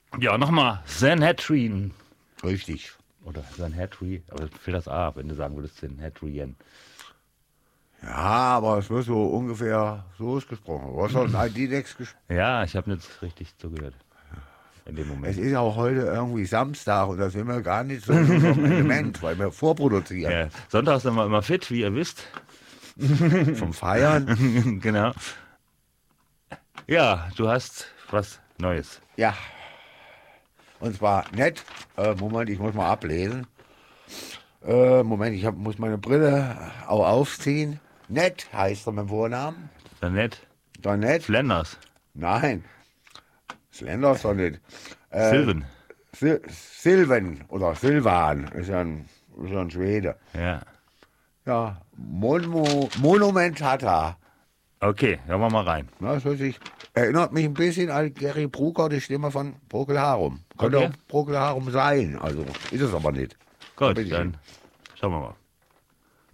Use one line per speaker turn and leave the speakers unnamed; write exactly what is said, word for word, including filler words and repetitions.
Ja, nochmal Sanhedrin.
Richtig.
Oder Sanhedrin, aber für das A, wenn du sagen würdest, Sanhedrin.
Ja, aber es wird so ungefähr so ist gesprochen. Du hast doch ein I D-Dex gesprochen.
Ja, ich habe nicht richtig zugehört. In dem
Es
Moment.
ist auch heute irgendwie Samstag und da sind wir gar nicht so in unserem Element, weil wir vorproduzieren.
Ja, Sonntags sind wir immer fit, wie ihr wisst.
Vom Feiern.
Genau. Ja, du hast was Neues.
Ja. Und zwar nett. Äh, Moment, ich muss mal ablesen. Äh, Moment, ich hab, muss meine Brille auch aufziehen. Nett heißt er mit Vornamen.
Dann nett.
Doch nett?
Flenders.
Nein. Slender ist doch nicht. Äh,
Silven.
Sil Silven oder Silvan ist ja ein, ist ja ein Schwede.
Ja.
Ja, Mono, Monumentata.
Okay, hören wir mal rein.
Na, das hört sich, erinnert mich ein bisschen an Gary Brugger, die Stimme von Procol Harum. Könnte
Okay.
auch Procol Harum sein, also ist es aber nicht.
Gut,
bitte
dann schauen wir mal.